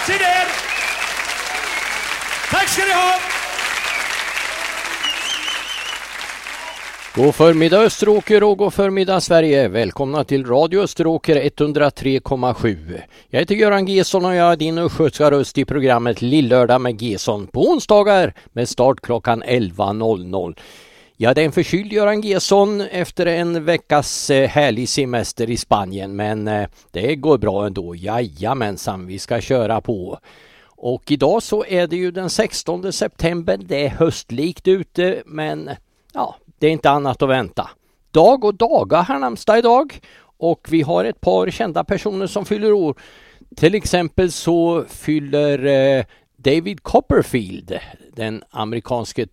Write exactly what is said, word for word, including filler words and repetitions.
Se där! Tack ska ni ha! God förmiddag Österåker och god förmiddag Sverige. Välkomna till Radio Österåker etthundratre komma sju. Jag heter Göran Gesson och jag är din östgötska röst i programmet Lillördag med Gesson på onsdagar med start klockan elva noll noll. Ja, det är en förkyld Göran Gesson efter en veckas härlig semester i Spanien, men det går bra ändå. Jajamensan, vi ska köra på. Och idag så är det ju den sextonde september, det är höstlikt ute, men ja, det är inte annat att vänta. Dag och dagar har namnsdag idag och vi har ett par kända personer som fyller år. Till exempel så fyller eh, David Copperfield, den amerikanske